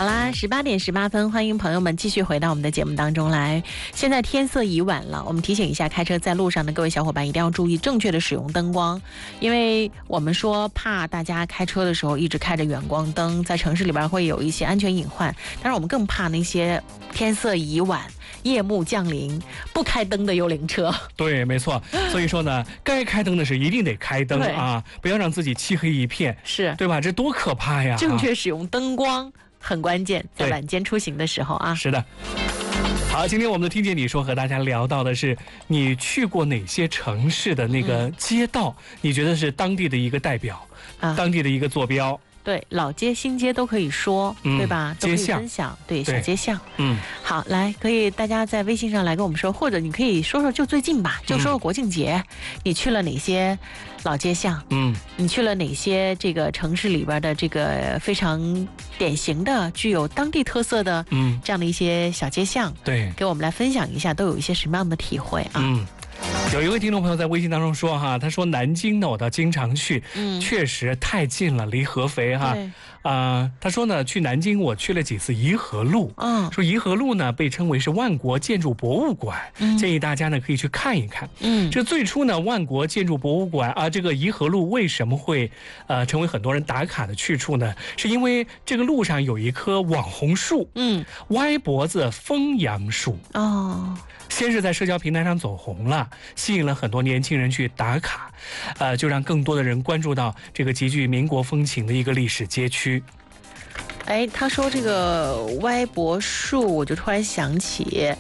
好啦，18:18，欢迎朋友们继续回到我们的节目当中来。现在天色已晚了，我们提醒一下开车在路上的各位小伙伴一定要注意正确的使用灯光，因为我们说怕大家开车的时候一直开着远光灯，在城市里边会有一些安全隐患。当然我们更怕那些天色已晚、夜幕降临不开灯的幽灵车。 对，没错。所以说呢，该开灯的是一定得开灯啊，不要让自己漆黑一片， 是对吧？这多可怕呀！ 正确使用灯光很关键，在晚间出行的时候啊。 是的。好，今天我们的听见你说和大家聊到的是你去过哪些城市的那个街道，你觉得是当地的一个代表，当地的一个坐标。 对，老街新街都可以说，对吧？都可以分享，对，小街巷。好，来，可以大家在微信上来跟我们说，或者你可以说说就最近吧，就说说国庆节，你去了哪些老街巷？你去了哪些这个城市里边的这个非常典型的、具有当地特色的这样的一些小街巷？ 对， 给我们来分享一下，都有一些什么样的体会啊？ 有一位听众朋友在微信当中说哈，他说南京呢我倒经常去，确实太近了，离合肥哈。他说呢去南京我去了几次颐和路，说颐和路呢被称为是万国建筑博物馆，建议大家呢可以去看一看。这最初呢万国建筑博物馆啊，这个颐和路为什么会成为很多人打卡的去处呢？是因为这个路上有一棵网红树，歪脖子枫杨树先是在社交平台上走红了，吸引了很多年轻人去打卡，就让更多的人关注到这个极具民国风情的一个历史街区。 他说这个歪脖树，我就突然想起，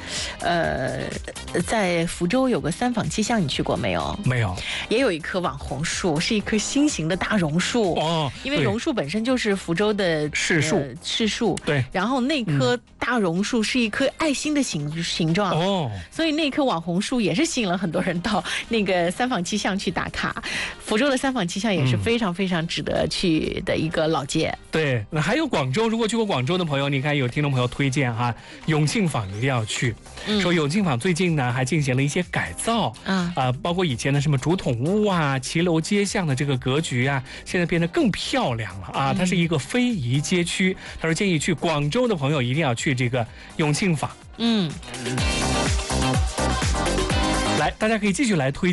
在福州有个三坊七巷，你去过没有？ 没有。 也有一棵网红树，是一棵新型的大榕树因为榕树本身就是福州的市树，对。 然后那棵大榕树是一棵爱心的形状所以那棵网红树也是吸引了很多人到那个三坊七巷去打卡。福州的三坊七巷也是非常非常值得去的一个老街。 对，那还有广州，如果去过广州的朋友，你看有听众朋友推荐哈，永庆坊一定要去。说永庆坊最近呢还进行了一些改造包括以前的什么竹筒屋啊、骑楼街巷的这个格局啊，现在变得更漂亮了它是一个非遗街区。他说建议去广州的朋友一定要去这个永庆坊。来，大家可以继续来推荐。